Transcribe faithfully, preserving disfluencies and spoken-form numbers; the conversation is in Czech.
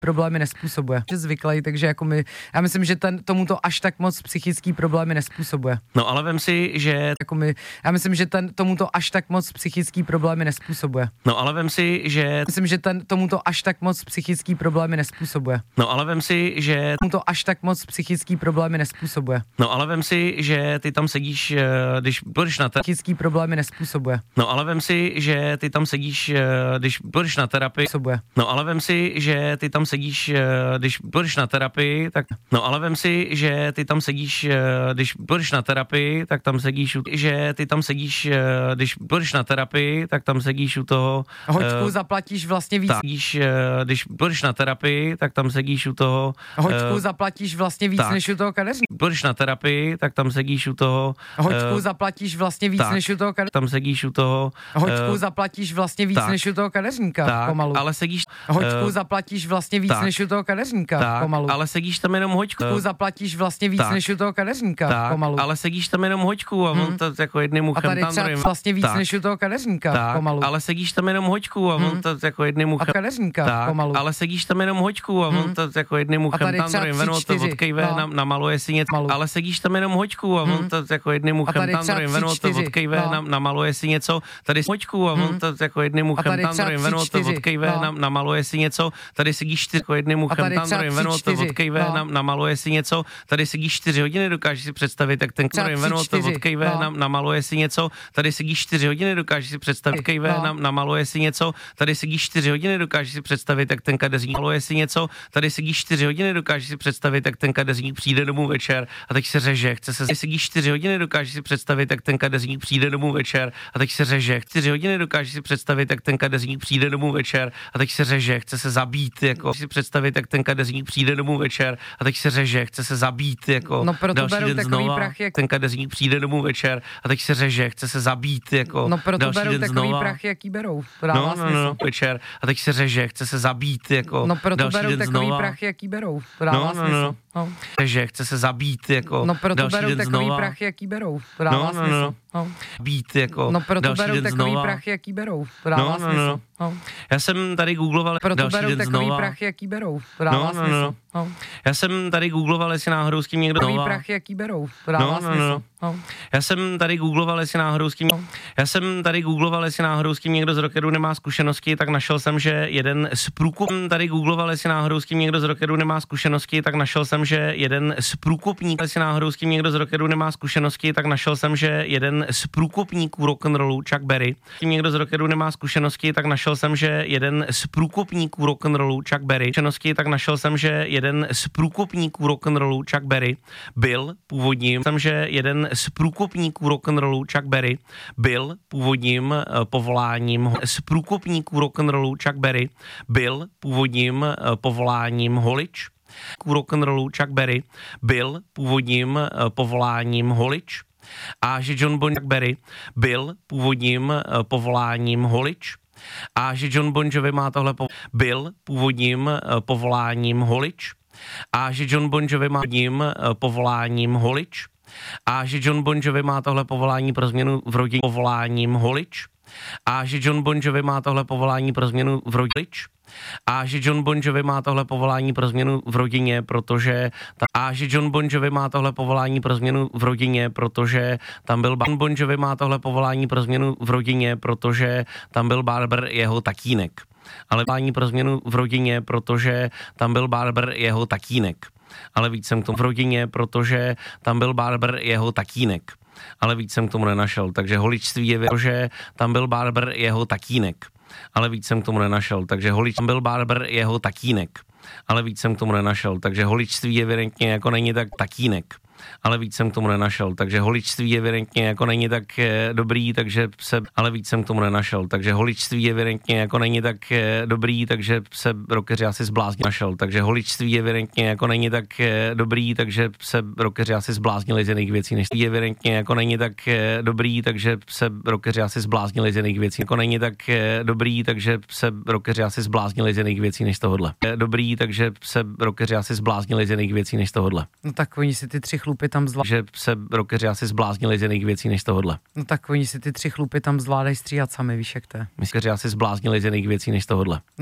problémy nespůsobuje. Že zvyklý, takže jako my, já myslím, že ten, tomu to až tak moc psychický problémy nespůsobuje. No ale vem si, že... Jako my, já myslím, že ten, tomu to až tak moc psychický problémy nespůsobuje. No ale vem si, že... Myslím, že ten, tomu to až tak moc psychický problémy nespůsobuje. No ale vem si, že... Tomu to až tak moc psychický problémy nespůsobuje. No ale vem si, že ty tam sedíš, když půjdeš na terapii. Psychický problémy nespůsobuje. No ale vem si, že ty tam sedíš, když půjdeš na terapii. Způsobuje. No ale vem si, že ty tam sedíš, když půjdeš na terapii, tak... No ale vem si, že ty tam sedíš, když půjdeš na terapii, tak tam sedíš, že ty tam sedíš, když půjdeš na terapii, tak tam sedíš u toho... Hoďku zaplatíš vlastně víc. Tak, sedíš, když půjdeš na terapii, tak tam sedíš u toho... Hoďku zaplatíš vlastně víc tak, než u toho kadeřníka. Půjdeš na terapii, tak tam sedíš u toho... Hoďku zaplatíš vlastně víc tak, než u toho kadeřníka. Tam sedíš u toho... Hoďku zaplatíš vlastně víc tak, než u toho kadeřníka. Tak, pomalu. ale sedíš... Hoďku zaplatíš vlastně víc tak, než u toho kadeřníka. Tak, pomalu. ale sedíš tam jenom hoďku. Hoďku zaplatíš vlastně víc tak, než u toho kadeřníka. Tak, pomalu. ale sedíš tam jenom hoďku a on hmm. to jako jedným uchem a tady tam třeba druhým. vlastně víc tak, než u toho kadeřníka. tak, pomalu. ale sedíš tam jenom hoďku a on hmm. to jako jedným uchem. A kadeřníka. Tak, pomalu. ale sedíš tam jenom hoďku a on hmm. to jako jedným uchem tam druhým. Venu to odkejve, no. nam, namaluje si něco. Malu. Ale sedíš tam jenom hoďku a on hmm. to jako jedným uchem tam druhým. Venu to odkejve, no. nam, namaluje si něco. Tady hoďku a on hmm. to jako jedným uchem tam druhým. Venu to odkejve, no. nam, namaluje si něco. Tady sedíš čtyři jako jedným uchem tam druhým. Venu to odkejve, no. nam, namaluje si něco. Tady sedíš čtyři hodiny, dokážeš si představit, jak ten kterým venu to odkejve, no. nam, namaluje si něco. Tady sedíš čtyři hodiny, dokážeš si představit, kejve, no. nam, namaluje si něco. Tady sedíš čtyři hodiny, dokážeš si představit, jak ten kadeřník maluje si něco. Tady sedíš čtyři hodiny, dokážeš si představit, jak ten kadeřník přijde domů večer a teď se řeže, chce se. Tady sedíš čtyři hodiny, dokážeš si představit, jak ten kadeřník přijde domů večer a teď se řeže. čtyři hodiny dokážeš si představit, jak ten kadeřník přijde domů večer a teď se řeže, chce se zabít, jako si představit, jak ten kadeřník přijde domů večer a teď se řeže, chce se zabít, jako no, proto další beru den takový znova. Prach, jak... Ten kadeřník přijde domů večer a teď se řeže, chce se zabít, jako no proto další beru den takový znova. Prach, jaký berou. To dává no, no, smysl. no, večer a teď se řeže, chce se zabít, jako no proto další beru den takový znova. Prach, jaký berou. To dává no, no, smysl. No, no. Řeže, chce se zabít, jako no proto další beru den takový znova. Prach, jaký berou. To dává no, no, smysl. No. No. Být, jako no proto další beru den takový znova. Prach, jaký berou. To dává no, no, smysl. No. No. Já jsem tady googloval proto další beru den takový znova. Prach, jaký berou. To dává no, no, smysl. No. No. Já jsem tady googloval, jestli náhodou s tím někdo takový znova. Prach, jaký berou. To dává no, no, smysl. No. No. Já jsem tady googloval, jestli náhodou s tím no. Já jsem tady googloval, jestli náhodou s tím někdo z rockerů nemá zkušenosti, tak našel jsem, že jeden z průkopníků tady googloval, jestli náhodou s tím někdo z rockerů nemá zkušenosti, tak našel jsem, že jeden z průkopníků, jestli náhodou s tím někdo z rockerů nemá zkušenosti, tak našel jsem, že jeden z průkopníků rock'n'rollu Chuck Berry, tím někdo z rockerů nemá zkušenosti, tak našel jsem, že jeden z průkopníků rock'n'rollu Chuck Berry, zkušenosti, tak našel jsem, že jeden z průkopníků rock'n'rollu Chuck Berry byl původním, jsem, že jeden z průkopníků rock'n'rollu Chuck Berry byl původním povoláním z průkopníků rock'n'rollu Chuck Berry byl původním povoláním holič. Rock'n'rollu Chuck Berry byl původním povoláním holič a že John Bon Berry byl původním povoláním holič a že John Bon Jovi má tohle po- byl původním povoláním holič a že John Bon Jovi má původním povoláním holič a že John Bon Jovi má tohle povolání pro změnu v rodině povoláním holič a že John Bon Jovi má tohle povolání pro změnu v rodině a že John Bon Jovi má tohle povolání pro změnu v rodině, protože ta, a že John Bon Jovi má tohle povolání pro změnu v rodině, protože tam byl John Bon Jovi má tohle povolání pro změnu v rodině, protože tam byl barber jeho tatínek. Ale povolání pro změnu v rodině, protože tam byl barber jeho tatínek. Ale víc jsem k tomu v rodině, protože tam byl barber jeho tatínek. Ale víc jsem k tomu nenašel, takže holičství je, že tam byl barber jeho tatínek. Ale víc jsem k tomu nenašel, takže holič tam byl barber jeho tatínek. Ale víc jsem k tomu nenašel, takže holičství je evidentně jako není tak tatínek. Ale víc jsem k tomu nenašel, takže holičství je evidentně jako není tak e, dobrý, takže se, ale víc jsem k tomu nenašel, takže holičství je evidentně jako není tak e, dobrý, takže se rockeři asi zbláznili našel, takže holičství je evidentně jako není tak e, dobrý, takže se rockeři asi zbláznili z jiných věcí, než je evidentně jako není tak e, dobrý, takže se rockeři asi zbláznili z jiných věcí, jako není tak e, dobrý, takže se rockeři asi zbláznili z jiných věcí než tohodle. E, dobrý, takže se rockeři asi zbláznili z jiných věcí než tohodle. No tak oni si ty tři chlupy tam zvládají. Že se rockeři asi zbláznili z jiných věcí než tohodle. No tak oni si ty tři chlupy tam zvládají stříhat sami, víš jak to je. Myslím, že asi zbláznili z jiných věcí než tohodle.